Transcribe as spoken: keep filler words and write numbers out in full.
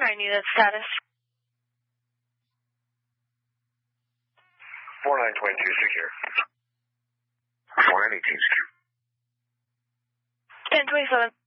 nine unit status. four nine twenty-two secure. four nine eighteen secure. ten twenty-seven.